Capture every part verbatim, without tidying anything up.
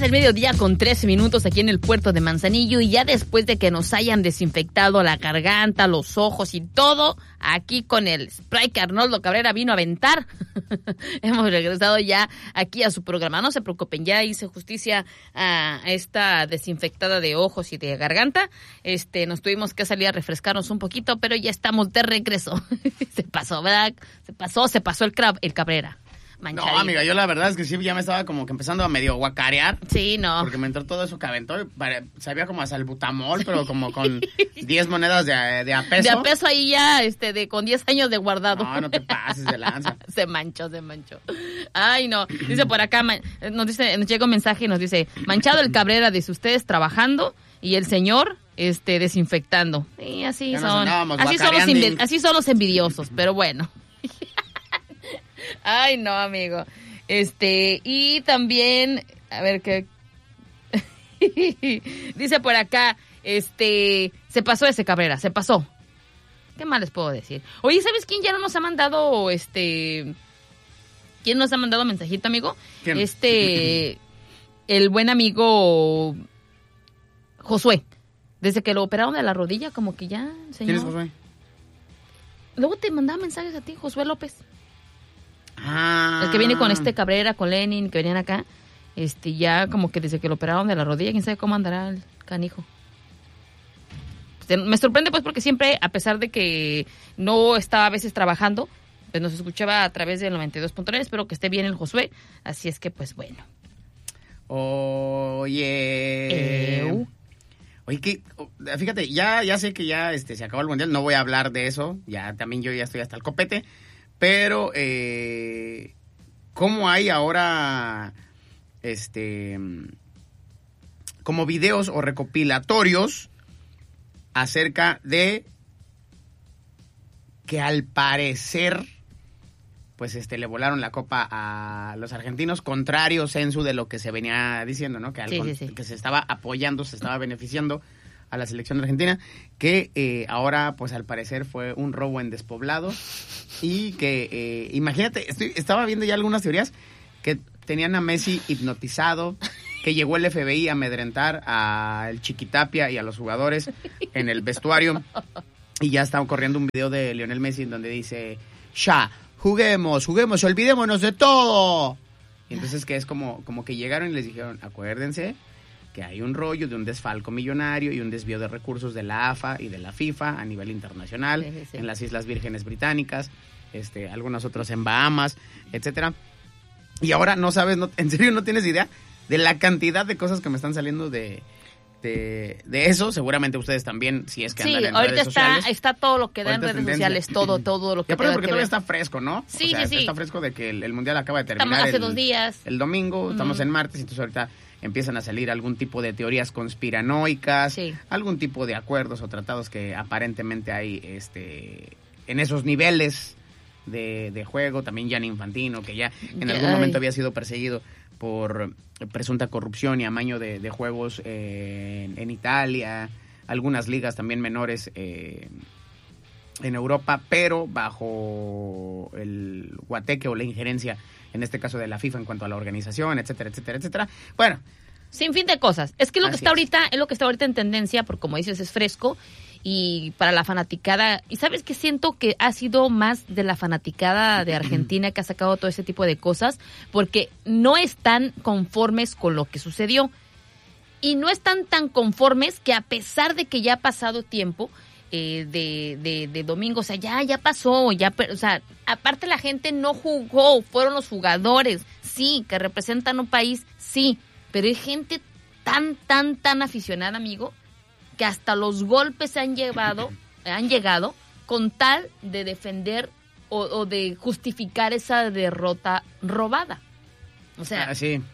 el mediodía con trece minutos aquí en el puerto de Manzanillo y ya después de que nos hayan desinfectado la garganta, los ojos y todo, aquí con el spray que Arnoldo Cabrera vino a aventar, hemos regresado ya aquí a su programa. No se preocupen, ya hice justicia a esta desinfectada de ojos y de garganta. Este, nos tuvimos que salir a refrescarnos un poquito, pero ya estamos de regreso. Se pasó, ¿verdad? Se pasó, se pasó el, crab, el Cabrera. Manchadito. No, amiga, yo la verdad es que sí, ya me estaba como que empezando a medio guacarear. Sí, no. Porque me entró todo eso que aventó y pare, sabía como a salbutamol, pero como con diez monedas de, de a peso. De a peso ahí ya, este, de con diez años de guardado. No, no te pases de lanza. Se manchó, se manchó. Ay, no. Dice por acá, nos dice, nos llega un mensaje y nos dice, manchado el Cabrera, dice, ustedes trabajando y el señor, este, desinfectando. Sí, así ya son. Así son, los invi- así son los envidiosos, pero bueno. Ay, no, amigo. Este, y también, a ver qué. Dice por acá, este, se pasó ese Cabrera, se pasó. ¿Qué más les puedo decir? Oye, ¿sabes quién ya no nos ha mandado, este, quién nos ha mandado mensajito, amigo? ¿Quién? Este, el buen amigo Josué. Desde que lo operaron de la rodilla, como que ya, señor. ¿Quién es Josué? Luego te mandaba mensajes a ti, Josué López. Ah. El que viene con este Cabrera, con Lenin, que venían acá, este, ya como que desde que lo operaron de la rodilla, quién sabe cómo andará el canijo. Pues, me sorprende pues porque siempre, a pesar de que no estaba a veces trabajando, pues nos escuchaba a través del noventa y dos punto nueve, espero que esté bien el Josué, así es que pues bueno. Oye... Ew. Oye, que, fíjate, ya, ya sé que ya este, se acabó el Mundial, no voy a hablar de eso, ya también yo ya estoy hasta el copete. Pero, eh, ¿cómo hay ahora, este, como videos o recopilatorios acerca de que al parecer, pues, este, le volaron la copa a los argentinos, contrario censo de lo que se venía diciendo, ¿no? Que, al, Sí, sí, sí. que se estaba apoyando, se estaba beneficiando a la selección argentina, que eh, ahora, pues al parecer fue un robo en despoblado y que, eh, imagínate, estoy, estaba viendo ya algunas teorías que tenían a Messi hipnotizado, que llegó el F B I a amedrentar al Chiquitapia y a los jugadores en el vestuario y ya está corriendo un video de Lionel Messi en donde dice, ya, juguemos, juguemos, olvidémonos de todo. Y entonces que es como, como que llegaron y les dijeron, acuérdense que hay un rollo de un desfalco millonario y un desvío de recursos de la A F A y de la FIFA a nivel internacional, sí, sí, sí. En las Islas Vírgenes Británicas, este, algunos otros en Bahamas, etcétera. Y ahora no sabes, no, en serio no tienes idea de la cantidad de cosas que me están saliendo de, de, de eso. Seguramente ustedes también, si es que andan sí, en ahorita redes está, sociales. está todo lo que da en Ahorita redes sociales, todo, todo lo que y aparte porque que todavía ver. está fresco, ¿no? Sí, o sea, sí, sí. Está fresco de que el, el Mundial acaba de terminar. Estamos hace el, dos días. El domingo, Uh-huh. estamos en martes, entonces ahorita empiezan a salir algún tipo de teorías conspiranoicas, sí. algún tipo de acuerdos o tratados que aparentemente hay este en esos niveles de, de juego. También Gianni Infantino, que ya en algún Ay. momento había sido perseguido por presunta corrupción y amaño de, de juegos eh, en, en Italia, algunas ligas también menores eh, en Europa, pero bajo el guateque o la injerencia, en este caso de la FIFA en cuanto a la organización, etcétera, etcétera, etcétera. Bueno. Sin fin de cosas. Es que lo que Así está es. ahorita, es lo que está ahorita en tendencia, porque como dices, es fresco, y para la fanaticada, y sabes que siento que ha sido más de la fanaticada de Argentina que ha sacado todo ese tipo de cosas, porque no están conformes con lo que sucedió, y no están tan conformes que a pesar de que ya ha pasado tiempo, eh, de, de, de domingo, o sea, ya, ya pasó, ya, o sea, aparte la gente no jugó, fueron los jugadores, sí, que representan un país, sí, pero hay gente tan, tan, tan aficionada, amigo, que hasta los golpes han llevado, han llegado con tal de defender o, o de justificar esa derrota robada. O sea, Ah, sí.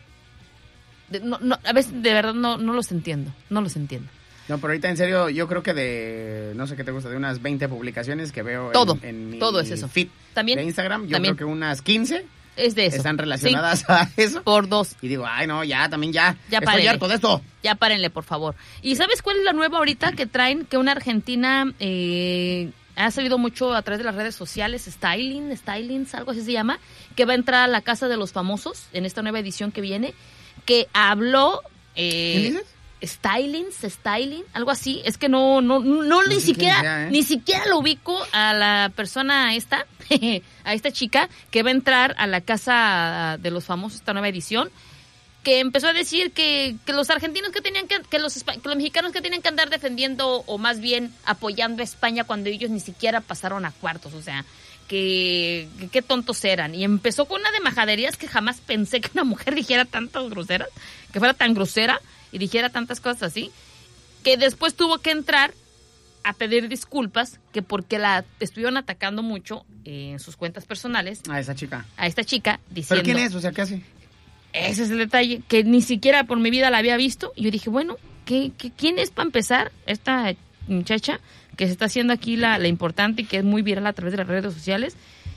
de- no, no, a veces de verdad no, no los entiendo, no los entiendo. No, pero ahorita en serio, yo creo que de, no sé qué te gusta, de unas veinte publicaciones que veo Todo, en, en mi todo es eso. feed También, de Instagram, yo también. creo que unas quince Es de eso. están relacionadas Sí, a eso. por dos. Y digo, ay, no, ya, también ya. Ya Estoy párenle. harto de esto. Ya párenle, por favor. ¿Y sabes cuál es la nueva ahorita que traen? Que una argentina, eh, ha salido mucho a través de las redes sociales, Styling, Stylings, algo así se llama, que va a entrar a la Casa de los Famosos en esta nueva edición que viene, que habló... Eh, ¿Qué dices? Stylings, Styling, algo así. Es que no, no, no, no ni siquiera, sea, ¿eh? ni siquiera lo ubico a la persona esta, a esta chica que va a entrar a la Casa de los Famosos, esta nueva edición, que empezó a decir que, que los argentinos que tenían que, que los, que los mexicanos que tenían que andar defendiendo o más bien apoyando a España cuando ellos ni siquiera pasaron a cuartos, o sea, que qué tontos eran. Y empezó con una de majaderías que jamás pensé que una mujer dijera tantas groseras, que fuera tan grosera y dijera tantas cosas así, que después tuvo que entrar a pedir disculpas, que porque la estuvieron atacando mucho en sus cuentas personales. A esa chica. A esta chica, diciendo... ¿Pero quién es? O sea, ¿qué hace? Ese es el detalle, que ni siquiera por mi vida la había visto. Y yo dije, bueno, ¿qué, qué, ¿quién es para empezar esta muchacha que se está haciendo aquí la, la importante y que es muy viral a través de las redes sociales?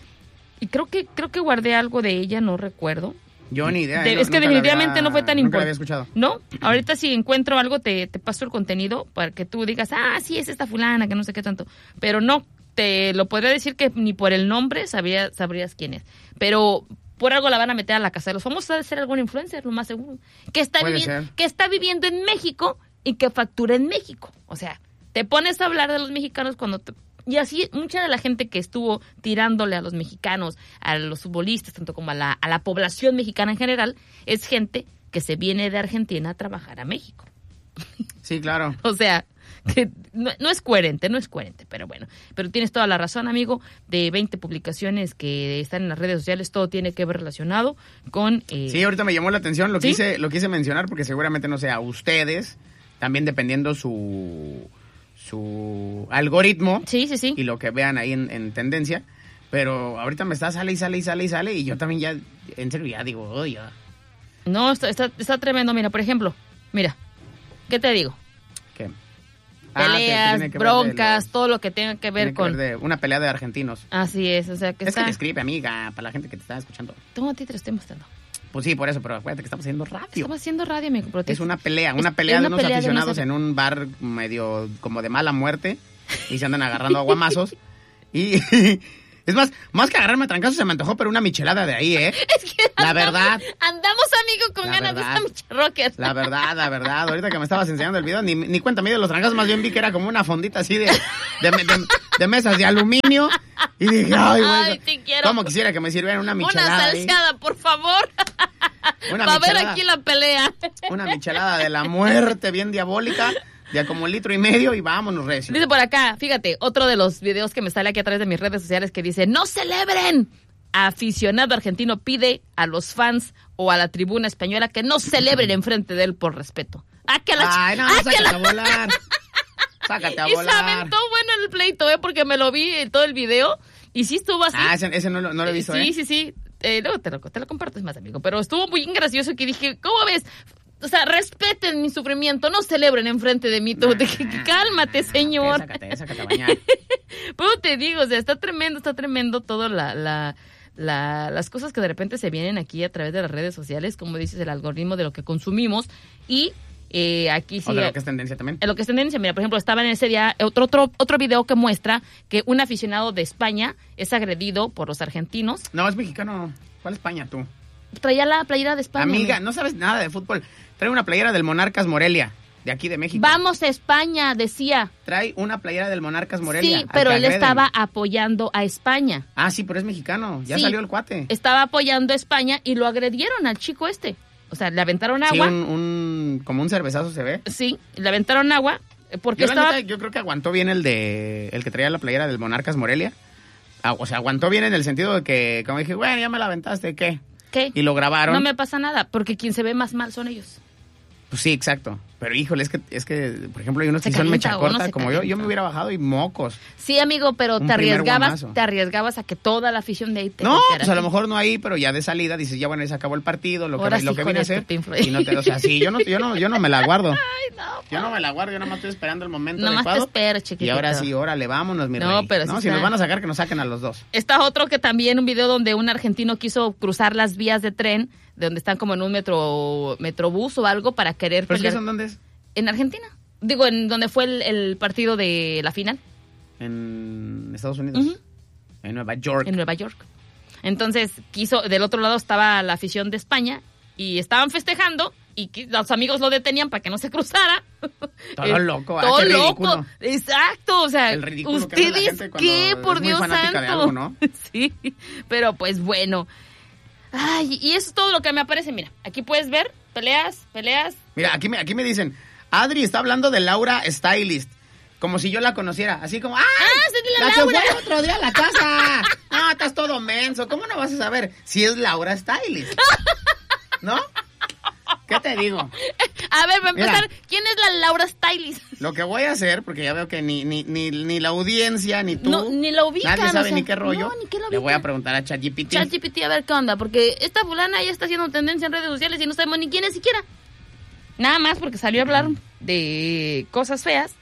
Y creo que creo que guardé algo de ella, no recuerdo. Yo ni idea. De, es que definitivamente había, no fue tan importante. escuchado. No, ahorita si encuentro algo te, te paso el contenido para que tú digas, ah, sí, es esta fulana, que no sé qué tanto. Pero no, te lo podría decir que ni por el nombre sabría, sabrías quién es. Pero por algo la van a meter a la Casa de los Famosos, debe ser algún influencer, lo más seguro. Que está, vivi- que está viviendo en México y que factura en México. O sea, te pones a hablar de los mexicanos cuando... Te, y así mucha de la gente que estuvo tirándole a los mexicanos, a los futbolistas, tanto como a la, a la población mexicana en general, es gente que se viene de Argentina a trabajar a México. Sí, claro. O sea, que no, no es coherente, no es coherente, pero bueno. Pero tienes toda la razón, amigo, de veinte publicaciones que están en las redes sociales, todo tiene que ver relacionado con... Eh... Sí, ahorita me llamó la atención, lo, ¿Sí? quise, lo quise mencionar porque seguramente, no sé, a ustedes, también dependiendo su... su algoritmo sí, sí, sí. y lo que vean ahí en, en tendencia, pero ahorita me está sale y sale y sale y sale y yo también ya, en serio, ya digo, oh, ya. No, está, está, está tremendo, mira, por ejemplo, mira, ¿qué te digo? ¿Qué? Peleas, ah, que, que broncas, los, todo lo que tenga que ver que con... ver de una pelea de argentinos. Así es, o sea que es está... que te escribe, amiga, para la gente que te está escuchando. Tengo a ti te lo estoy mostrando. Pues sí, por eso, pero acuérdate que estamos haciendo radio. Estamos haciendo radio, amigo. Es una pelea, una pelea una de unos pelea aficionados de en un bar medio como de mala muerte y se andan agarrando aguamazos. Y es más, más que agarrarme a trancazos se me antojó, pero una michelada de ahí, ¿eh? Es que la andamos, verdad. Andamos, amigo, con la ganas verdad, de esta michelrocker. La verdad, la verdad. Ahorita que me estabas enseñando el video, ni, ni cuenta me di de los trancazos, más bien vi que era como una fondita así de, de, de, de mesas de aluminio. Y dije, ay, güey, ay, sí quiero. ¿Cómo quisiera que me sirvieran una michelada? Una salseada, ahí, por favor. Una Para ver aquí la pelea. Una michelada de la muerte bien diabólica, de como un litro y medio y vámonos, recio. Dice por acá, fíjate, otro de los videos que me sale aquí a través de mis redes sociales que dice, ¡no celebren! Aficionado argentino pide a los fans o a la tribuna española que no celebren enfrente de él por respeto. ¡Ah, que la Ay, no, ¡Ah, sácate que la... a volar! ¡Sácate a y volar! Y se aventó bueno el pleito, ¿eh? Porque me lo vi en todo el video y sí estuvo así. Ah, ese, ese no, lo, no lo he visto, sí, ¿eh? Sí, sí, sí. Eh, luego te lo, te lo compartes más, amigo. Pero estuvo muy gracioso que dije, ¿cómo ves? O sea, respeten mi sufrimiento, no celebren enfrente de mí. Todo. Nah, cálmate, señor. Sácate, sácate a bañar. Pero te digo, o sea, está tremendo, está tremendo todo la, la, la, las cosas que de repente se vienen aquí a través de las redes sociales, como dices, el algoritmo de lo que consumimos. Y eh, aquí sí... O de lo que es tendencia también. En lo que es tendencia, mira, por ejemplo, estaba en ese día otro, otro, otro video que muestra que un aficionado de España es agredido por los argentinos. No, es mexicano. ¿Cuál España, tú? Traía la playera de España. Amiga, amiga. no sabes nada de fútbol. Trae una playera del Monarcas Morelia, de aquí de México. Vamos a España, decía. Trae una playera del Monarcas Morelia. Sí, pero él estaba apoyando a España. Ah, sí, pero es mexicano. Ya sí, salió el cuate. Estaba apoyando a España y lo agredieron al chico este. O sea, le aventaron agua. Sí, un, un, como un cervezazo se ve. Sí, le aventaron agua. Porque yo, estaba... neta, yo creo que aguantó bien el de el que traía la playera del Monarcas Morelia. Ah, o sea, aguantó bien en el sentido de que, como dije, bueno, ya me la aventaste, ¿qué? ¿Qué? Y lo grabaron. No me pasa nada, porque quien se ve más mal son ellos. Pues sí, exacto. Pero híjole, es que, es que por ejemplo, hay unos se que son mecha corta, no como calienta. yo, yo me hubiera bajado y mocos. Sí, amigo, pero Un te arriesgabas, guamazo. te arriesgabas a que toda la afición de ahí te No, golpeara. pues a lo mejor no ahí, pero ya de salida dices, ya bueno, ya se acabó el partido, lo Ahora que, sí, lo que con viene a esto, hacer. Pink Floyd. Y no te, o sea, sí, yo no, yo no, yo no me la guardo. Ay, no. Yo no me la guardo, yo nada más estoy esperando el momento Nomás adecuado. te espero, chiquitito. Y ahora sí, órale, vámonos, mi No, rey. pero no, sí si está... nos van a sacar, que nos saquen a los dos. Está otro que también, un video donde un argentino quiso cruzar las vías de tren, de donde están como en un metro metrobús o algo para querer ¿Pero es que pelear. son dónde es? En Argentina. Digo, en donde fue el, el partido de la final. en Estados Unidos. Uh-huh. En Nueva York. En Nueva York. Entonces, quiso, del otro lado estaba la afición de España y estaban festejando y los amigos lo detenían para que no se cruzara. Todo loco, todo ah, qué loco. ridículo. Exacto, o sea, ustedes qué, por Dios santo. De algo, ¿no? Sí, pero pues bueno. Ay, y eso es todo lo que me aparece. Mira, aquí puedes ver peleas, peleas. Mira, aquí me, aquí me dicen, Adri está hablando de Laura Stylist. Como si yo la conociera. Así como, ¡ah! ¡Ah, la, la que Laura! fue el otro día a la casa. No, estás todo menso. ¿Cómo no vas a saber si es Laura Stylist? ¿No? ¿Qué te digo? A ver, para empezar, Mira, ¿quién es la Laura Stylist? Lo que voy a hacer, porque ya veo que ni ni ni, ni la audiencia, ni tú, no, ni la ubican, nadie sabe o sea, ni qué rollo. No, ni qué Le voy a preguntar a ChatGPT. ChatGPT, a ver qué onda, porque esta fulana ya está haciendo tendencia en redes sociales y no sabemos ni quién es siquiera. Nada más porque salió a hablar de cosas feas.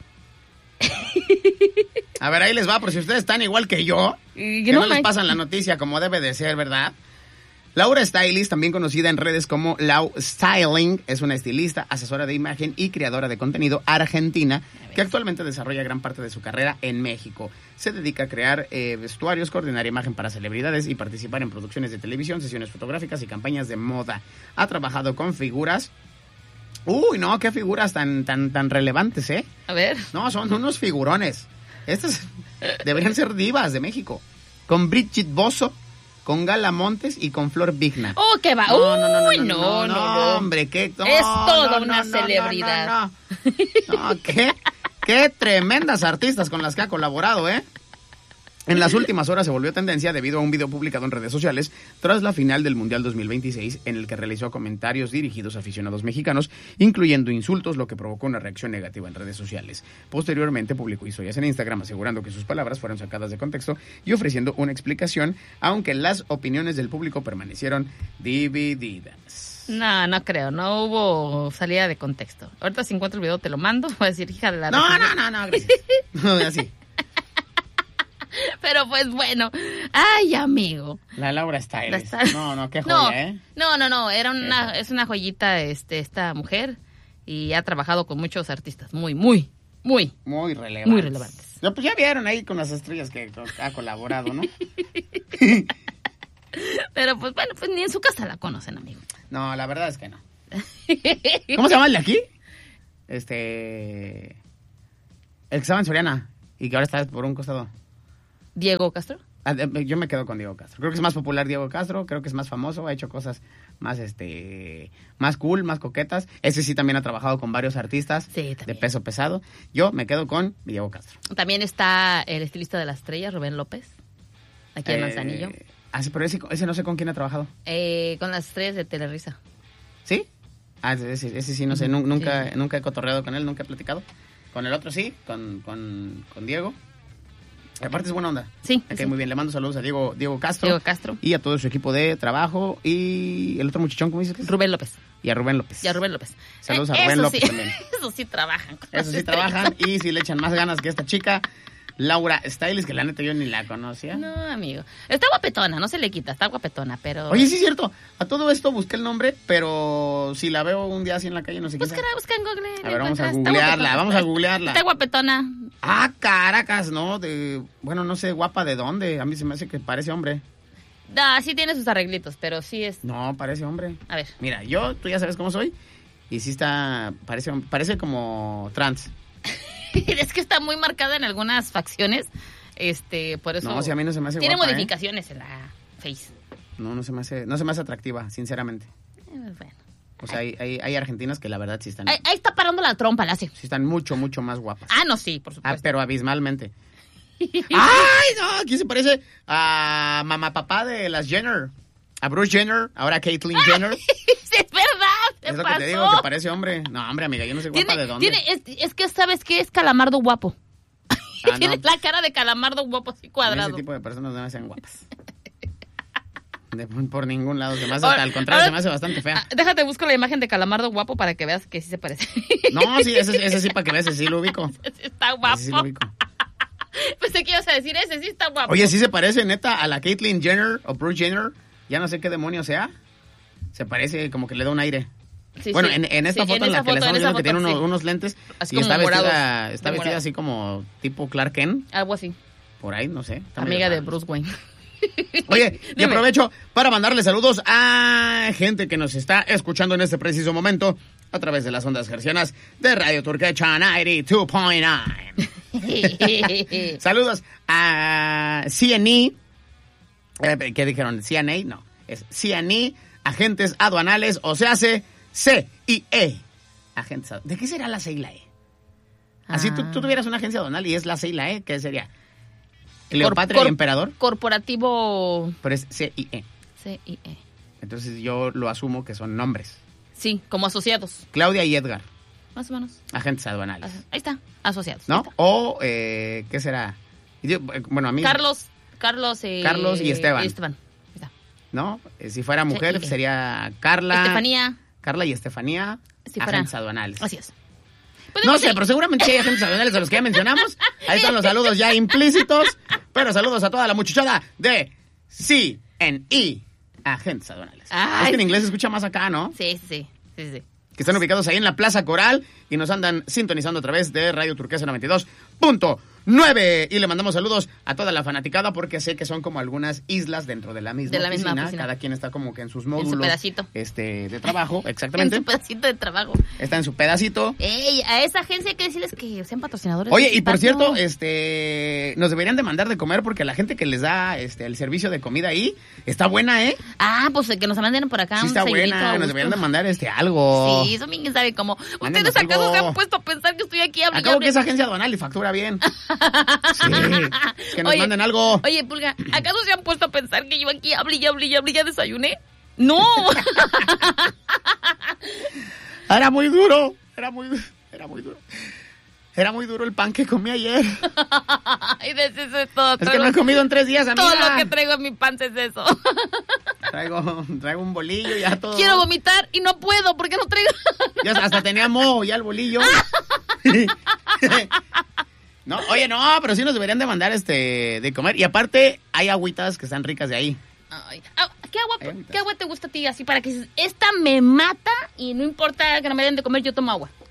A ver, ahí les va, por si ustedes están igual que yo, y que no, no les pasan la noticia como debe de ser, ¿verdad? Laura Stylist, también conocida en redes como Lau Styling, es una estilista, asesora de imagen y creadora de contenido argentina que actualmente desarrolla gran parte de su carrera en México. Se dedica a crear eh, vestuarios, coordinar imagen para celebridades y participar en producciones de televisión, sesiones fotográficas y campañas de moda. Ha trabajado con figuras... Uy, no, qué figuras tan tan tan relevantes, ¿eh? A ver. No, son unos figurones. Estas deberían ser divas de México. Con Bridget Bozzo, con Gala Montes y con Flor Vigna. ¡Oh, qué va! No, no, no, no, Uy, no, no, no, no, no, no. hombre, qué... No, es toda no, una no, celebridad. No, no, no, no. qué, qué tremendas artistas con las que ha colaborado, ¿eh? En las últimas horas se volvió tendencia debido a un video publicado en redes sociales tras la final del Mundial dos mil veintiséis, en el que realizó comentarios dirigidos a aficionados mexicanos, incluyendo insultos, lo que provocó una reacción negativa en redes sociales. Posteriormente publicó historias en Instagram asegurando que sus palabras fueron sacadas de contexto y ofreciendo una explicación, aunque las opiniones del público permanecieron divididas. No, no creo, no hubo salida de contexto. Ahorita si encuentro el video te lo mando, voy a decir, hija de la... No, no, no, no, gracias. No, así. Pero pues bueno, ay amigo. La Laura Stylist. La no, no, qué joya, no, ¿eh? No, no, no, era una, es una joyita este, esta mujer y ha trabajado con muchos artistas muy, muy, muy. Muy relevantes. Muy relevantes. No, pues ya vieron ahí con las estrellas que ha colaborado, ¿no? Pero pues bueno, pues ni en su casa la conocen, amigo. No, la verdad es que no. ¿Cómo se llama el de aquí? Este... El que estaba en Soriana y que ahora está por un costado. ¿Diego Castro? Yo me quedo con Diego Castro. Creo que es más popular Diego Castro, creo que es más famoso, ha hecho cosas más este más cool, más coquetas. Ese sí también ha trabajado con varios artistas sí, de peso pesado. Yo me quedo con Diego Castro. También está el estilista de las estrellas, Rubén López, aquí en eh, Manzanillo. Ah, sí, pero ese, ese no sé con quién ha trabajado. Eh, con las estrellas de Telerisa. ¿Sí? Ah, ese, ese sí, no sé, uh-huh. nunca, sí. nunca he cotorreado con él, nunca he platicado. Con el otro sí, con, con, con Diego. Aparte es buena onda. Sí. Okay, sí. Muy bien, le mando saludos a Diego, Diego Castro. Diego Castro. Y a todo su equipo de trabajo. Y el otro muchachón, ¿cómo dices que es? Rubén López. Y a Rubén López. Y a Rubén López. Saludos eh, a Rubén eso López sí. también. Eso sí trabajan. Eso sí trabajan y sí le echan más ganas que esta chica, Laura Stylist, que la neta yo ni la conocía. No, amigo. Está guapetona, no se le quita, está guapetona, pero... Oye, sí es cierto. A todo esto busqué el nombre, pero si la veo un día así en la calle no sé qué. Búscala, busca en Google. A ver, vamos a googlearla, vamos a googlearla. Está guapetona. Ah, caracas, ¿no? De, bueno, no sé, guapa de dónde. A mí se me hace que parece hombre. No, sí tiene sus arreglitos, pero sí es... No, parece hombre. A ver. Mira, yo, tú ya sabes cómo soy. Y sí está, parece, parece como trans. Es que está muy marcada en algunas facciones. Este, por eso... No, si a mí no se me hace Tiene guapa, modificaciones ¿eh? en la face. No, no se me hace, no se me hace atractiva, sinceramente. Eh, bueno. O sea, hay, hay, hay argentinas que la verdad sí están... Ahí, ahí está parando la trompa, la hace. Sí están mucho, mucho más guapas. Ah, no, sí, por supuesto. Ah, pero abismalmente. ¡Ay, no! Aquí se parece a mamá papá de las Jenner. A Bruce Jenner, ahora Caitlyn Jenner. Sí, es verdad. Es lo pasó? que te digo, que parece hombre. No, hombre, amiga, yo no sé guapa tiene, de dónde. Tiene, es, es que, ¿sabes qué? Es calamardo guapo. Ah, tiene no. la cara de calamardo guapo así cuadrado. Ese tipo de personas no me hacen guapas. De, por ningún lado. Se me hace, ahora, al contrario, ahora, se me hace bastante fea. Déjate, busco la imagen de calamardo guapo para que veas que sí se parece. No, sí, ese, ese sí, para que veas, ese sí lo ubico. Ese está guapo. Ese sí lo ubico. Pensé que ibas a decir, ese sí está guapo. Oye, sí se parece, neta, a la Caitlyn Jenner o Bruce Jenner. Ya no sé qué demonio sea. Se parece como que le da un aire. Sí, bueno, sí. en, en esta Sí, foto en, en la esa que le foto, estamos en esa viendo que tiene foto, unos, sí. unos lentes Así y como está vestida, morados, está como vestida morados. así como tipo Clark Kent, Algo así. por ahí, no sé. está medio Amiga de raro. Bruce Wayne. Oye, y Dime. aprovecho para mandarle saludos a gente que nos está escuchando en este preciso momento a través de las ondas hercianas de Radio Turquecha noventa y dos punto nueve. Saludos a C N E. Eh, ¿Qué dijeron? C N A, no. Es C N E, agentes aduanales, o se hace C I E. Agentes ad- ¿De qué será la C y la E? Así tú, tú tuvieras una agencia aduanal y es la C y la E, ¿qué sería? Cleopatra Cor- y Emperador, Corporativo pero es C I E. C I E. Entonces yo lo asumo que son nombres. Sí, como asociados, Claudia y Edgar, más o menos. agentes aduanales. Ahí está, asociados. ¿No? Ahí está. O, eh, ¿qué será? Yo, eh, bueno, a mí... Carlos, Carlos, eh, Carlos y Esteban. Esteban. Ahí está. ¿No? Eh, Si fuera mujer, Sí, y- sería Carla... Estefanía. Carla y Estefanía, Si fuera- agentes aduanales. Así es. No Podemos sé, ir- pero seguramente sí hay agentes aduanales a los que ya mencionamos. Ahí están los saludos ya implícitos. Pero saludos a toda la muchachada de C N E, agentes aduanales. Ay. Es que en inglés se escucha más acá, ¿no? Sí, sí, sí, sí. Que están ubicados ahí en la Plaza Coral y nos andan sintonizando a través de Radio Turquesa noventa y dos punto nueve. Y le mandamos saludos a toda la fanaticada porque sé que son como algunas islas dentro de la misma, De la misma oficina. oficina. Cada quien está como que en sus módulos. pedacito. Este, de trabajo, En exactamente. su pedacito de trabajo. Está en su pedacito. Ey, a esa agencia hay que decirles que sean patrocinadores. Oye, de y por espacio. cierto, este, nos deberían de mandar de comer porque la gente que les da este el servicio de comida ahí está buena, ¿eh? Ah, pues que nos manden por acá Sí un está desayunito a buena, nos gusto. deberían de mandar este algo. Sí, eso bien sabe cómo. Mándenos ¿Ustedes acaso algo. se han puesto a pensar que estoy aquí hablando? Acabo que es agencia aduanal y factura bien. Sí, es que nos Oye, manden algo. Oye, Pulga, ¿acaso se han puesto a pensar que yo aquí hablé y hablé y hablé y ya desayuné? ¡No! Era muy duro, era muy, du- era muy duro. Era muy duro el pan que comí ayer. Ay, de eso es todo. Es que no he comido en tres días, amiga. Todo lo que traigo en mi panza es eso. Traigo, traigo un bolillo ya todo. Quiero vomitar y no puedo porque no traigo. Ya hasta tenía moho ya el bolillo. No, oye, no, pero sí nos deberían de mandar este de comer. Y aparte, hay agüitas que están ricas de ahí. Ay, ah, ¿qué, agua, Ay, ahorita. ¿Qué agua te gusta a ti? Así para que dices, esta me mata y no importa que no me den de comer, yo tomo agua.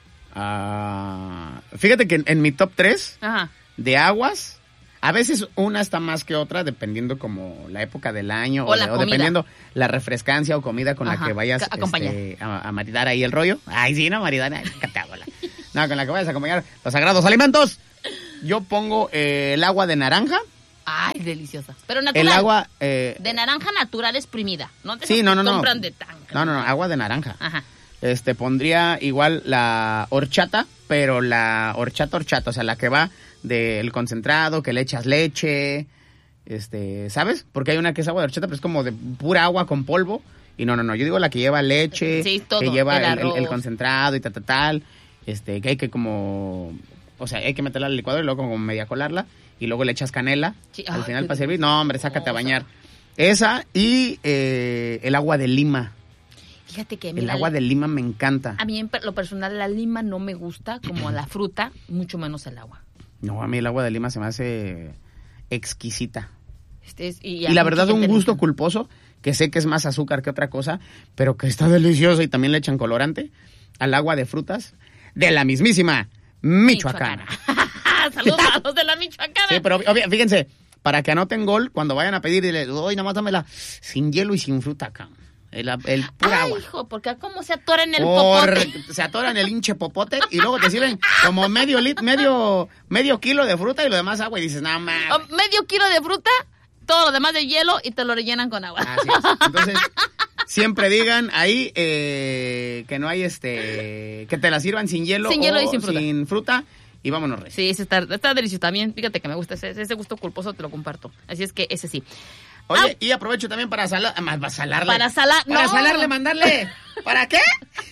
Ah, fíjate que en, en mi top tres Ajá. de aguas, a veces una está más que otra, dependiendo como la época del año O o, la de- o comida. dependiendo la refrescancia o comida con Ajá, la que vayas ca- acompañar. este, a, a maridar ahí el rollo. Ay, sí, no, maridar, ay, qué te hago la- No, con la que vayas a acompañar los sagrados alimentos. Yo pongo eh, el agua de naranja, Ay, deliciosa. Pero natural. el agua... eh, De naranja natural exprimida. No de Sí, esas no, que no, no. compran de tanga. No, no, no, agua de naranja. Ajá. Este, pondría igual la horchata, pero la horchata horchata, o sea, la que va del concentrado, que le echas leche, este, ¿sabes? Porque hay una que es agua de horchata, pero es como de pura agua con polvo. Y no, no, no, yo digo la que lleva leche, Sí, todo, que lleva el el, el- el arroz. concentrado y tal, tal, tal, este, que hay que como, o sea, hay que meterla al licuador y luego como media colarla, y luego le echas canela Sí, al ay, final qué para servir. No, hombre, sácate a deliciosa. bañar. Esa y eh, el agua de lima. Fíjate que El mira, agua de lima me encanta. a mí en lo personal la lima no me gusta como la fruta, mucho menos el agua. No, a mí el agua de lima se me hace exquisita. Este es- Y, a la mucha verdad, un gente le gusto encanta. culposo, que sé que es más azúcar que otra cosa, pero que está delicioso y también le echan colorante al agua de frutas de la mismísima Michoacana. Saludos a los de la Michoacana. Sí, pero obvia- fíjense, para que anoten gol, cuando vayan a pedir, dile, uy, nomás dámela sin hielo y sin fruta acá. El, el pura Ay, agua. hijo, porque cómo se atora en el Por- popote. se atoran el hinche popote y luego te sirven como medio lit, medio, medio kilo de fruta y lo demás agua y dices, no, mames. O medio kilo de fruta, todo lo demás de hielo y te lo rellenan con agua. Así es. Entonces, siempre digan ahí eh, que no hay este, que te la sirvan sin hielo, Sin hielo o y sin fruta. fruta, y vámonos, Rey. Sí, ese está, está delicioso también. Fíjate que me gusta ese, ese gusto culposo, te lo comparto. Así es que ese sí. Oye, y aprovecho también para salar, más para salarle. Para salar- Para no. salarle, mandarle. ¿Para qué?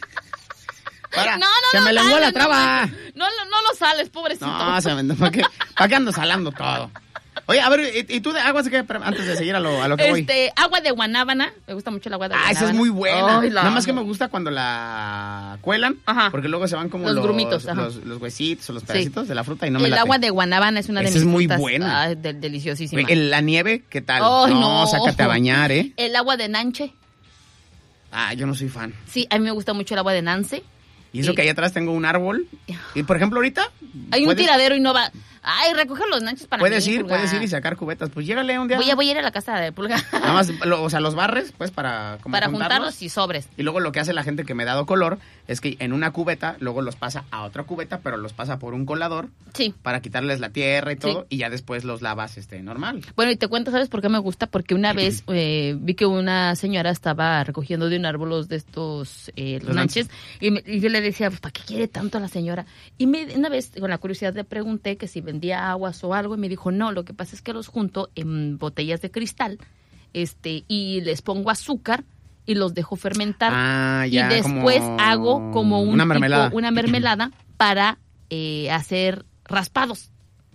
Para, No, no, se no me lenguó sales, la traba. No, no, no lo sales, pobrecito. No, se me, ¿para qué, ¿para qué ando salando todo? Oye, a ver, ¿y, y tú de aguas qué? Antes de seguir a lo, a lo que voy. Este, agua de guanábana. Me gusta mucho el agua de Ah, guanábana. esa es muy buena. Ay, la Nada más que amo. me gusta cuando la cuelan, Ajá. porque luego se van como Los los, grumitos, ajá. los, los huesitos o los Sí. pedacitos de la fruta y no me El late. agua de guanábana es una de Esa mis es muy frutas, buena. ah, de- deliciosísima. El- la nieve, ¿qué tal? Ay, no, no. sácate a bañar, ¿eh? El agua de nanche. Ah, yo no soy fan. Sí, a mí me gusta mucho el agua de Nance. Y eso y... que ahí atrás tengo un árbol. Y por ejemplo, ahorita... Hay puedes... un tiradero y no va... Ay, recoger los nachos para Puedes mí, ir, Pulga. puedes ir y sacar cubetas. Pues llégale un día. Voy a, voy a ir a la casa de Pulga. Nada más, lo, o sea, los barres, pues, para como para juntarlos. juntarlos y sobres. Y luego lo que hace la gente que me ha dado color es que en una cubeta, luego los pasa a otra cubeta, pero los pasa por un colador. Sí. Para quitarles la tierra y todo, Sí. y ya después los lavas este normal. Bueno, y te cuento, ¿sabes por qué me gusta? Porque una vez eh, vi que una señora estaba recogiendo de un árbol los de estos eh, los Los nanches, y, me- y yo le decía, pues, ¿para qué quiere tanto la señora? Y me, una vez, con la curiosidad, le pregunté que si vendía aguas o algo, y me dijo, no, lo que pasa es que los junto en botellas de cristal, este, y les pongo azúcar y los dejo fermentar. Ah, ya, y después como hago como un una tipo- mermelada. una mermelada para eh, hacer raspados.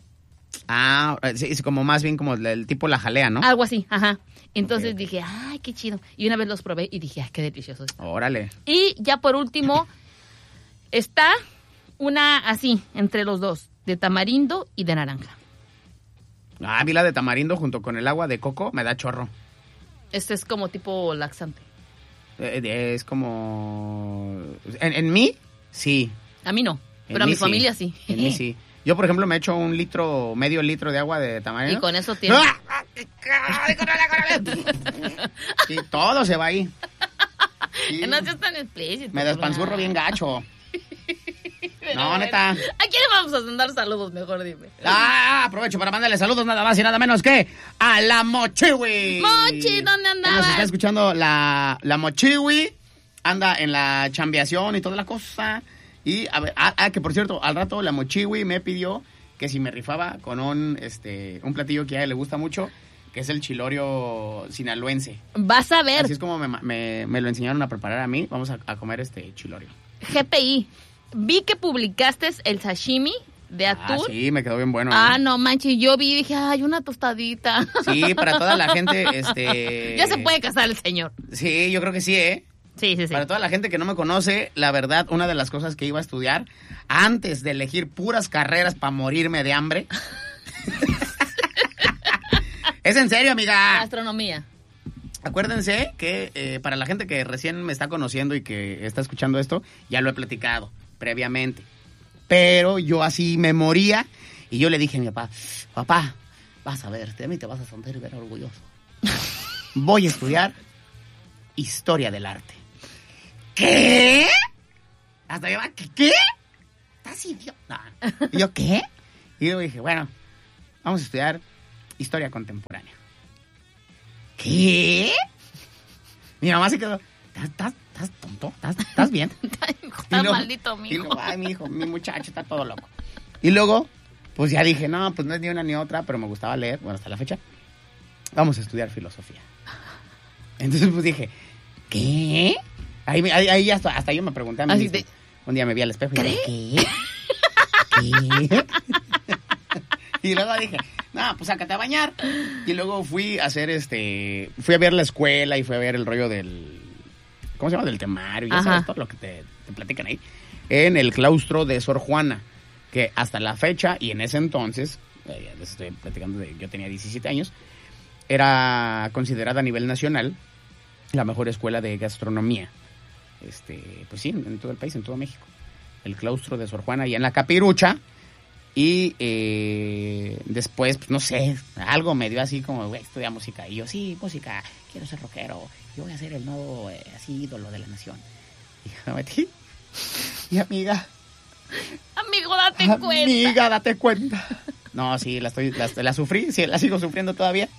Ah, sí, es como más bien como el, el tipo la jalea, ¿no? Algo así, ajá. Entonces Ok, ok. dije, ay, qué chido. Y una vez los probé y dije, ay, qué delicioso. Órale. Y ya por último, está una así, entre los dos, de tamarindo y de naranja. Ah, vi la de tamarindo junto con el agua de coco, me da chorro. Este es como tipo laxante. Eh, eh, es como... En, en mí, sí. A mí no, En pero a mí mi familia sí. En mí sí. Yo, por ejemplo, me echo un litro, medio litro de agua de tamarindo. Y con eso tiene... ¡Ah! ¡Ay, córrele, córrele! Y todo se va ahí. Sí. No seas tan explícito. Me despanzurro bien gacho. Pero No, bueno, neta. ¿a quién le vamos a mandar saludos, mejor dime? Ah, aprovecho para mandarle saludos nada más y nada menos que a la Mochiwi. Mochi, ¿dónde andabas? Nos está escuchando la, la Mochiwi. Anda en la chambeación y toda la cosa. Y, a ver, ah, ah, que por cierto, al rato la Mochiwi me pidió que si me rifaba con un, este, un platillo que a ella le gusta mucho, que es el chilorio sinaloense. Vas a ver, Así es como me, me, me lo enseñaron a preparar a mí. Vamos a, a comer este chilorio. G P I. Vi que publicaste el sashimi de Ah, atún. sí, me quedó bien bueno. Ah, ¿eh? no manches, yo vi y dije, ay, una tostadita. Sí, para toda la gente, este... Ya se puede casar el señor. Sí, yo creo que sí, ¿eh? Sí, sí, sí. Para toda la gente que no me conoce, la verdad, una de las cosas que iba a estudiar, antes de elegir puras carreras para morirme de hambre... Es en serio, amiga. Gastronomía. Acuérdense que eh, para la gente que recién me está conociendo y que está escuchando esto, ya lo he platicado previamente. Pero yo así me moría y yo le dije a mi papá, papá, vas a ver, de mí te vas a sentir bien orgulloso. Voy a estudiar historia del arte. ¿Qué? Hasta yo, ¿qué? ¿Qué? ¿Estás idiota? No. Y yo, ¿qué? Y yo dije, bueno, vamos a estudiar historia contemporánea. ¿Qué? Mi mamá se quedó, ¿estás, estás tonto? ¿Estás, estás bien? Está Y luego- maldito, Y mijo. luego, ay, mi hijo, mi muchacho está todo loco. Y luego, pues ya dije, no, pues no es ni una ni otra, pero me gustaba leer, bueno, hasta la fecha. Vamos a estudiar filosofía. Entonces, pues dije, ¿qué? Ahí, me- ahí, ahí hasta, hasta yo me pregunté a mí Así mismo. de- Un día me vi al espejo y dije, ¿qué? ¿Qué? Y luego dije, no, pues sácate a bañar. Y luego fui a hacer este, fui a ver la escuela y fui a ver el rollo del, ¿cómo se llama? Del temario y ya Ajá. sabes todo lo que te, te platican ahí. En el claustro de Sor Juana, que hasta la fecha y en ese entonces, eh, ya les estoy platicando de, yo tenía diecisiete años, era considerada a nivel nacional la mejor escuela de gastronomía. Este, pues sí, en todo el país, en todo México. El claustro de Sor Juana y en la Capirucha. Y eh, después, pues no sé, algo me dio así como, güey, estudia música. Y yo, sí, música, quiero ser rockero. Yo voy a ser el nuevo, eh, así, ídolo de la nación. Y me metí. Y amiga, Amigo, date cuenta. amiga, date cuenta. No, sí, la, estoy, la, la sufrí, sí, la sigo sufriendo todavía.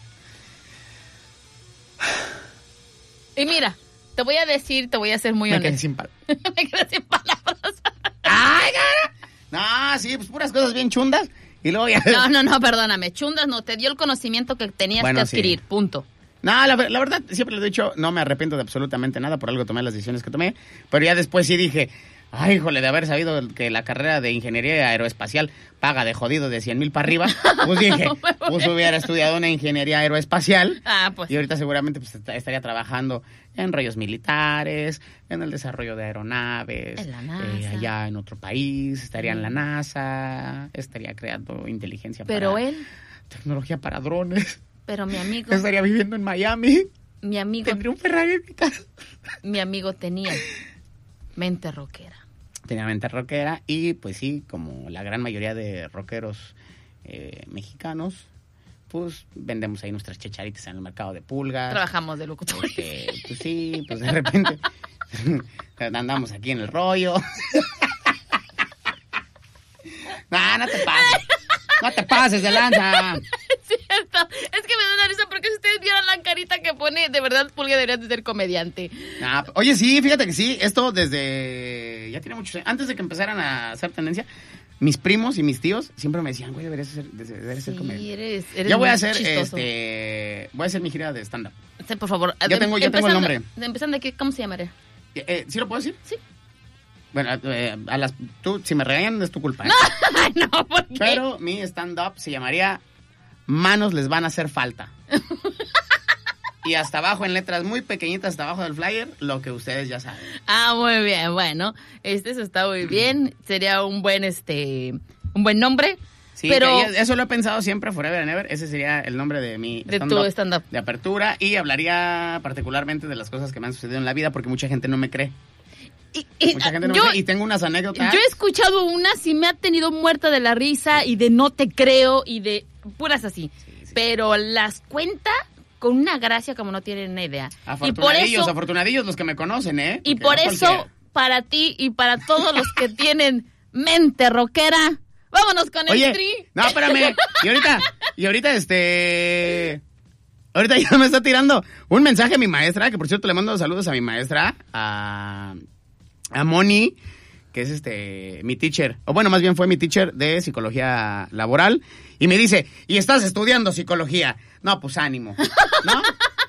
Y mira, te voy a decir, te voy a ser muy Me quedé honesto. sin pal. Me quedé sin palabras. ¡Ay, cara! No, sí, pues puras cosas bien chundas. Y luego ya... No, no, no, perdóname. Chundas no, te dio el conocimiento que tenías Bueno, que sí. adquirir, punto. No, la, la verdad, siempre lo he dicho, no me arrepiento de absolutamente nada, por algo tomé las decisiones que tomé, pero ya después sí dije, ay, híjole, de haber sabido que la carrera de ingeniería aeroespacial paga de jodido de cien mil para arriba, pues dije, pues hubiera estudiado una ingeniería aeroespacial, Ah, pues. y ahorita seguramente pues, est- estaría trabajando en rollos militares, en el desarrollo de aeronaves, En la NASA. eh, allá en otro país, estaría en la NASA, estaría creando inteligencia Pero para... él, tecnología para drones. pero mi amigo. Estaría viviendo en Miami. Mi amigo... Tendría un Ferrari en mi casa. Mi amigo tenía mente rockera. Tenía mente rockera y pues sí, como la gran mayoría de rockeros eh, mexicanos, pues vendemos ahí nuestras chacharitas en el mercado de pulgas. Trabajamos de locutor. Este, pues sí, pues de repente andamos aquí en el rollo. No, no te pases. No te pases de lanza. Es cierto. Es que me da una risa porque si ustedes vieran la carita que pone, de verdad, Pulga debería de ser comediante. Ah, oye, sí, fíjate que sí. Esto desde... Ya tiene muchos años. Antes de que empezaran a hacer tendencia, mis primos y mis tíos siempre me decían, güey, deberías ser, deberías ser Sí, comediante. eres, eres Yo voy muy a hacer, chistoso. este... Voy a hacer mi gira de stand-up. Sí, por favor. Yo tengo, yo tengo el nombre. Empezando aquí, ¿cómo se llamaría? Eh, eh, ¿Sí lo puedo decir? Sí. Bueno, eh, a las... Tú, si me regañan, es tu culpa. ¿eh? No, no, ¿por qué? Pero mi stand-up se llamaría Manos les van a hacer falta. Y hasta abajo, en letras muy pequeñitas, hasta abajo del flyer, lo que ustedes ya saben. Ah, muy bien, bueno. Este eso está muy bien. Sería un buen, este... Un buen nombre. Sí, pero... que eso lo he pensado siempre, Forever and Ever. Ese sería el nombre de mi De stand-up tu stand-up. de apertura. Y hablaría particularmente de las cosas que me han sucedido en la vida, porque mucha gente no me cree. Y, y, Mucha gente no yo, me cree. Y tengo unas anécdotas. Yo he escuchado unas y me ha tenido muerta de la risa y de no te creo y de puras así. Sí, sí. Pero las cuenta con una gracia como no tienen ni idea. Y por Afortunadillos, eso, afortunadillos los que me conocen, ¿eh? y Porque por no eso, cualquiera. para ti y para todos los que tienen mente rockera, vámonos con el Oye, tri. no, espérame. Y ahorita, y ahorita, este... Ahorita ya me está tirando un mensaje a mi maestra, que por cierto le mando saludos a mi maestra, a, a Moni, que es este mi teacher, o bueno, más bien fue mi teacher de psicología laboral, y me dice, ¿y estás estudiando psicología? No, pues ánimo, ¿no?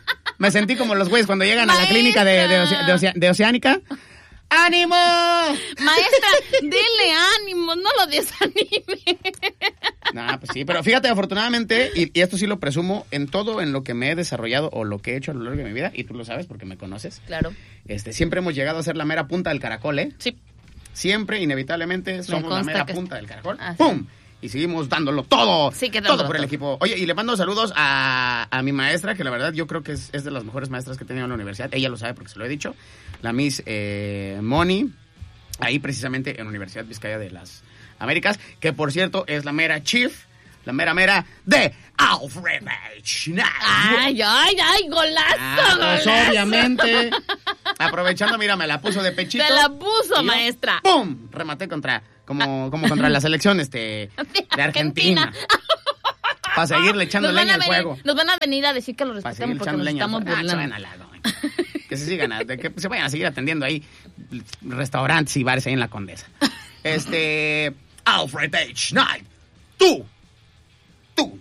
Me sentí como los güeyes cuando llegan a la clínica de, de, Oce- de, Oce- de Oceánica. ¡Ánimo! Maestra, dele ánimo, no lo desanime. No, pues sí, pero fíjate, afortunadamente, y, y esto sí lo presumo, en todo en lo que me he desarrollado o lo que he hecho a lo largo de mi vida, y tú lo sabes porque me conoces, Claro. este, siempre hemos llegado a ser la mera punta del caracol, ¿eh? Sí. Siempre, inevitablemente, somos la consta mera que- punta del caracol. Ah, sí. ¡Pum! Y seguimos dándolo todo. Sí, que todo dándolo por el todo. equipo. Oye, y le mando saludos a, a mi maestra, que la verdad yo creo que es, es de las mejores maestras que he tenido en la universidad. Ella lo sabe porque se lo he dicho. La Miss eh, Moni, ahí precisamente en la Universidad Vizcaya de las Américas, que por cierto es la mera chief, la mera mera de Alfred H. Knight. Ay, ay, ay, golazo, Ah, pues golazo. obviamente, aprovechando, mira, me la puso de pechito. Te la puso, y yo, maestra. ¡Pum! Rematé contra, como, como contra la selección este, de Argentina. Para seguirle echando Nos van leña a al venir- fuego. Nos van a venir a decir que lo Para respetamos seguir porque echando nos leña al estamos fuego. Ah, se burlando. vayan al lado, güey. Que se sigan, a- de que se vayan a seguir atendiendo ahí restaurantes y bares ahí en la Condesa. Este, Alfred H. Knight. Tú. Tú.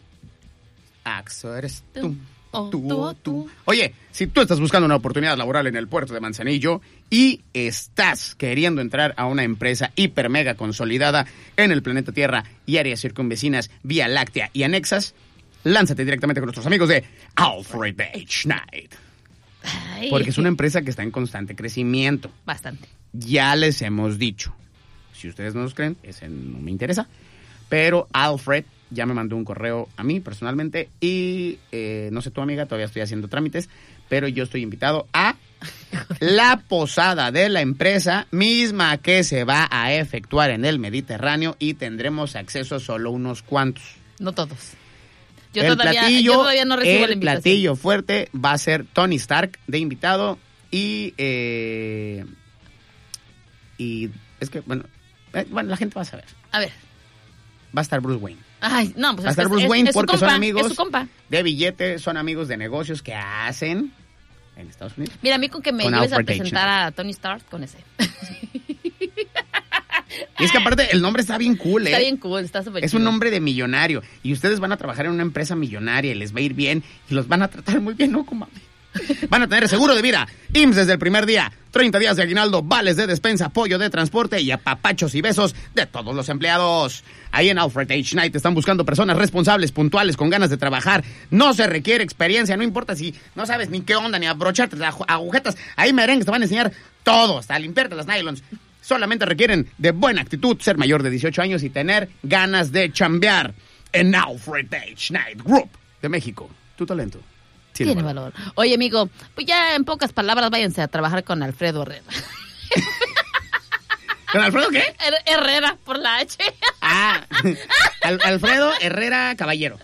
Axo eres tú. Tú. Oh, Tú, tú, oh, tú. tú. Oye, si tú estás buscando una oportunidad laboral en el puerto de Manzanillo y estás queriendo entrar a una empresa hiper mega consolidada en el planeta Tierra y áreas circunvecinas, Vía Láctea y anexas, lánzate directamente con nuestros amigos de Alfred H. Knight. Ay, Porque es una empresa que está en constante crecimiento. Bastante. Ya les hemos dicho. Si ustedes no nos creen, ese no me interesa. Pero Alfred ya me mandó un correo a mí personalmente y eh, no sé tu amiga, todavía estoy haciendo trámites, pero yo estoy invitado a la posada de la empresa misma que se va a efectuar en el Mediterráneo y tendremos acceso a solo unos cuantos. No todos. Yo, el todavía, platillo, yo todavía no recibo la el invitación. platillo fuerte va a ser Tony Stark de invitado y eh, y es que bueno, eh, bueno la gente va a saber. A ver. Va a estar Bruce Wayne. Ay, no, pues Va a es que estar Bruce es- Wayne es su porque compa, son amigos Es su compa. de billete, son amigos de negocios que hacen en Estados Unidos. Mira, a mí con que me Con lleves a Alfred H. presentar a Tony Stark con ese. Y es que aparte el nombre está bien cool, ¿eh? Está bien cool, está súper Es chido. un nombre de millonario y ustedes van a trabajar en una empresa millonaria y les va a ir bien y los van a tratar muy bien, ¿no? Como van a tener seguro de vida, I M S S desde el primer día, treinta días de aguinaldo, vales de despensa, apoyo de transporte y apapachos y besos de todos los empleados. Ahí en Alfred H. Knight están buscando personas responsables, puntuales, con ganas de trabajar. No se requiere experiencia, no importa si no sabes ni qué onda, ni abrocharte las aju- agujetas. Ahí merengues te van a enseñar todo, hasta limpiarte las nylons. Solamente requieren de buena actitud, ser mayor de dieciocho años y tener ganas de chambear. En Alfred H. Knight Group de México, tu talento Tiene, Tiene valor. valor. Oye, amigo, pues ya en pocas palabras váyanse a trabajar con Alfredo Herrera. ¿Con Alfredo qué? Her- Herrera, por la H. Ah, Al- Alfredo Herrera Caballero.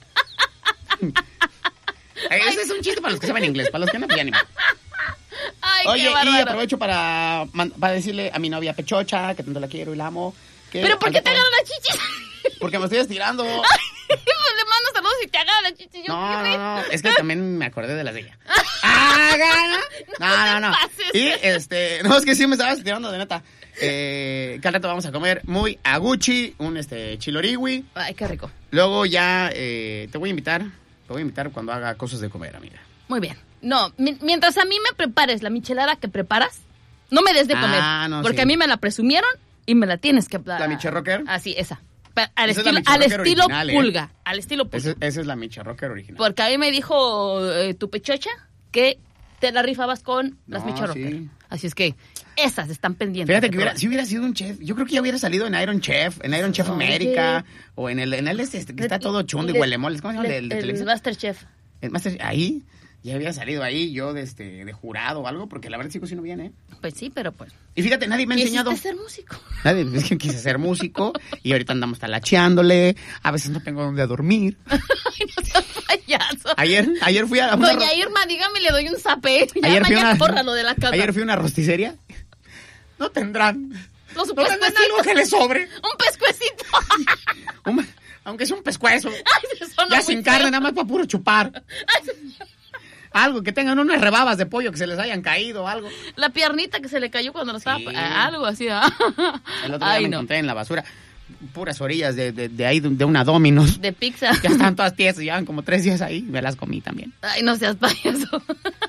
Ese es un chiste para los que saben inglés, para los que no, pues ya ni más. Ay, Oye, qué y aprovecho para, para decirle a mi novia Pechocha, que tanto la quiero y la amo. Que ¿Pero por qué te agarran las chichis? Porque me estoy estirando. Ay, pues le mando saludos y te agarran las chichis. No, no, no, es que también me acordé de las de ella. ¡Ah, gana! No, no, no. Y, este, no, es que sí me estaba estirando, de neta. Eh, que al rato vamos a comer muy aguchi, un este chiloriwi. Ay, qué rico. Luego ya eh, te voy a invitar, te voy a invitar cuando haga cosas de comer, amiga. Muy bien. No, mi- mientras a mí me prepares la michelada que preparas, no me des de comer. Ah, no, porque sí. a mí me la presumieron y me la tienes que... ¿La Miche Rocker? Así, esa. Pa- Al Esa es la estilo, Miche al Rocker estilo original, ¿eh? pulga. Al estilo pulga. Esa, esa es la Miche Rocker original. Porque a mí me dijo eh, tu pechocha que te la rifabas con las No, Miche Rocker. sí. Así es que esas están pendientes. Fíjate de que hubiera, probar. si hubiera sido un chef, yo creo que ya hubiera salido en Iron Chef, en Iron Chef Oye. América, o en el, en el este, este que está todo chundo y Le- huelemoles. ¿Cómo se llama? le- El de, de el Televisa. Masterchef. El Master, ahí, ya había salido ahí yo de este, de jurado o algo, porque la verdad sigo si no viene. Pues sí, pero pues... Y fíjate, nadie me ha Quisiste enseñado. ser músico. Nadie, es que quise ser músico, y ahorita andamos talacheándole, a veces no tengo dónde dormir. Ay, no seas payaso. Ayer, ayer fui a una... Doña Irma, dígame, le doy un zape. Ya Ayer fui a vaya, una, córralo de la casa. ayer fui a una rosticería. No tendrán. Los No tendrán algo que les sobre. Un pescuecito. Un- aunque sea un pescuezo. Ay, se sonó Ya muy sin feo. carne, nada más para puro chupar. Ay, Algo, que tengan unas rebabas de pollo que se les hayan caído, algo. la piernita que se le cayó cuando lo estaba... Sí. Algo así. ¿Ah? El otro día Ay, me no. encontré en la basura puras orillas de, de, de ahí, de, de una Domino's. De pizza. Ya estaban todas tiesas, llevan como tres días ahí. Me las comí también. Ay, no seas payaso.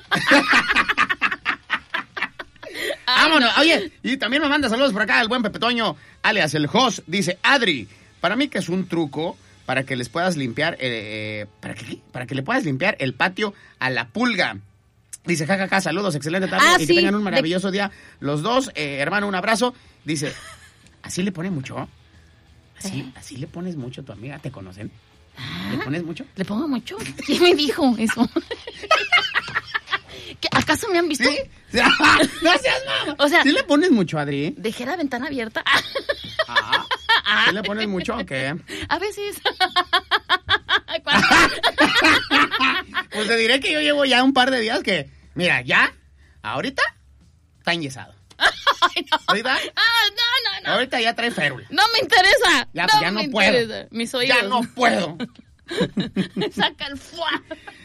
Ay, Vámonos. no. Oye, y también me manda saludos por acá el buen Pepe Toño, alias el host. Dice, Adri, para mí que es un truco para que les puedas limpiar, eh, eh, ¿para qué? Para que le puedas limpiar el patio a la pulga. Dice, jajaja, saludos, excelente tarde Ah, y sí, que tengan un de- maravilloso día. Los dos, eh, hermano, un abrazo. Dice, ¿así le pone mucho? ¿Así, ¿Eh? ¿Así le pones mucho a tu amiga? ¿Te conocen? ¿Le pones mucho? ¿Le pongo mucho? ¿Quién me dijo eso? ¿Qué, ¿Acaso me han visto? ¿Sí? No seas mamá. O sea- ¿Sí le pones mucho, Adri? Dejé la ventana abierta. Ah, ¿sí le pones mucho o qué? A veces. ¿Cuál? Pues te diré que yo llevo ya un par de días que, mira, ya, ahorita, está enyesado. Ay, no. ¿Ahorita? Ah, no, no, no. Ahorita ya trae férula. No me interesa. Ya, no, pues ya no me puedo. interesa. Mis oídos. Ya no puedo. Saca el fuá.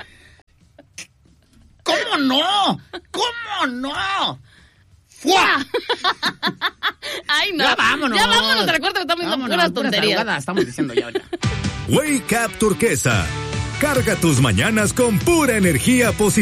¿Cómo no? ¿Cómo no? ¡Fua! Ay, no. Ya vámonos. Ya vámonos. Recuerda que estamos diciendo Vámonos, puras puras tonterías. tarugadas estamos diciendo ya ahorita. Wake Up Turquesa. Carga tus mañanas con pura energía positiva.